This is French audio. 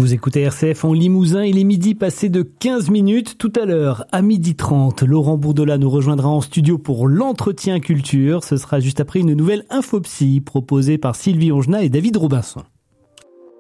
Vous écoutez RCF en Limousin, il est midi passé de 15 minutes. Tout à l'heure, à 12h30, Laurent Bourdola nous rejoindra en studio pour l'entretien culture. Ce sera juste après une nouvelle infopsie proposée par Sylvie Ongenat et David Robinson.